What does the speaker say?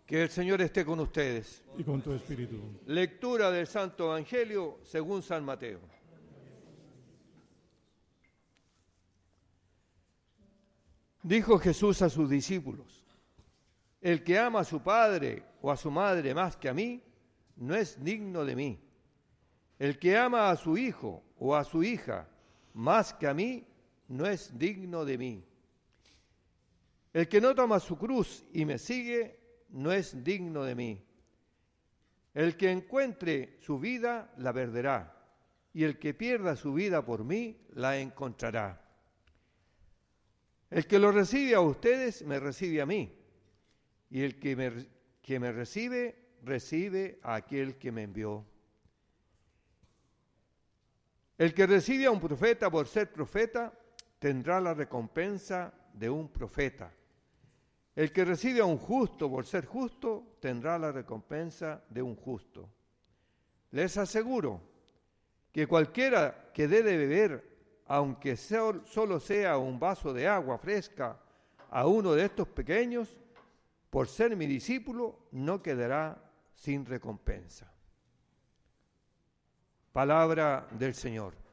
Que el Señor esté con ustedes. Y con tu espíritu. Lectura del Santo Evangelio según San Mateo. Dijo Jesús a sus discípulos: el que ama a su padre o a su madre más que a mí, no es digno de mí. El que ama a su hijo o a su hija más que a mí, no es digno de mí. El que no toma su cruz y me sigue, no es digno de mí. El que encuentre su vida, la perderá, y el que pierda su vida por mí, la encontrará. El que lo recibe a ustedes, me recibe a mí, y el que me recibe, recibe a aquel que me envió. El que recibe a un profeta por ser profeta, tendrá la recompensa de un profeta. El que recibe a un justo por ser justo, tendrá la recompensa de un justo. Les aseguro que cualquiera que dé de beber, aunque solo sea un vaso de agua fresca, a uno de estos pequeños, por ser mi discípulo, no quedará sin recompensa. Palabra del Señor.